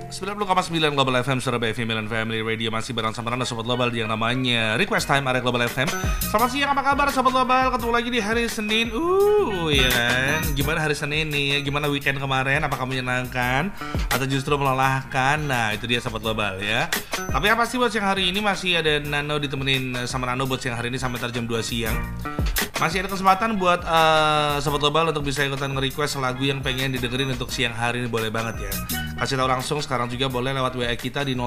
90,9 Global FM Surabaya Female and Family Radio masih bareng sama Anda Sobat Global yang namanya Request Time area Global FM. Selamat siang, apa kabar Sobat Global? Ketemu lagi di hari Senin. Ya kan? Gimana hari Senin nih? Gimana weekend kemarin? Apakah menyenangkan atau justru melelahkan? Nah, itu dia Sobat Global ya. Tapi yang pasti buat siang hari ini masih ada Nano ditemenin sama Nano buat siang hari ini sampai jam 2 siang. Masih ada kesempatan buat Sobat Global untuk bisa ikutan nge-request lagu yang pengen didengerin untuk siang hari ini, boleh banget ya. Kasih tahu langsung sekarang juga boleh lewat WA kita di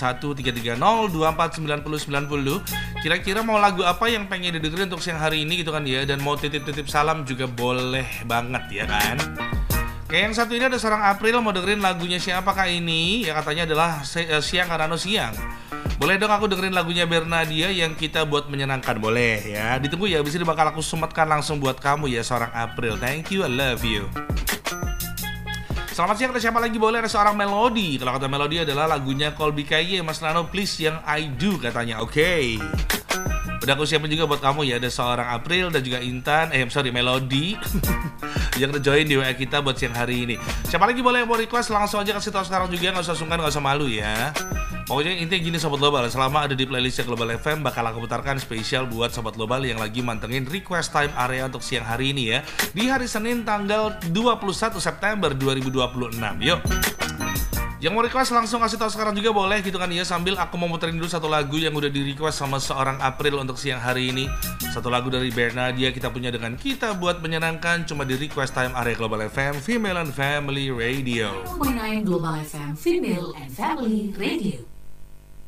081330249090. Kira-kira mau lagu apa yang pengen didengerin untuk siang hari ini gitu kan ya. Dan mau titip-titip salam juga boleh banget ya kan. Kayak yang satu ini ada seorang April mau dengerin lagunya siapakah ini? Ya katanya adalah Siang Karena Siang. Boleh dong aku dengerin lagunya Bernadia yang kita buat menyenangkan, boleh ya. Ditunggu ya, abis ini bakal aku sematkan langsung buat kamu ya seorang April. Thank you, I love you. Selamat siang, ada siapa lagi? Boleh ada seorang Melody. Kalau kata Melody adalah lagunya Colby Kaye, Mas Nano please yang I Do katanya. Oke. Udah aku siapin juga buat kamu ya. Ada seorang April dan juga Intan Melody yang udah join di WA kita buat siang hari ini. Siapa lagi boleh yang mau request langsung aja kasih tahu sekarang juga. Gak usah sungkan, gak usah malu ya. Pokoknya intinya gini Sobat Global, selama ada di playlistnya Global FM bakal aku putarkan spesial buat Sobat Global yang lagi mantengin Request Time area untuk siang hari ini ya. Di hari Senin tanggal 21 September 2026. Yuk. Yang mau request langsung kasih tahu sekarang juga boleh gitu kan ya. Sambil aku mau muterin dulu satu lagu yang udah di request sama seorang April untuk siang hari ini. Satu lagu dari Bernadia kita punya dengan kita buat menyenangkan cuma di Request Time area Global FM Female and Family Radio. 9 Global FM Female and Family Radio.